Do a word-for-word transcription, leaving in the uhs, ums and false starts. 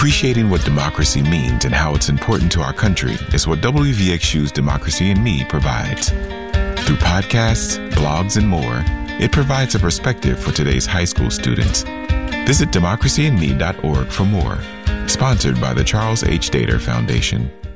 Appreciating what democracy means and how it's important to our country is what W V X U's Democracy in Me provides. Through podcasts, blogs, and more, it provides a perspective for today's high school students. Visit democracy in me dot org for more. Sponsored by the Charles H. Dater Foundation.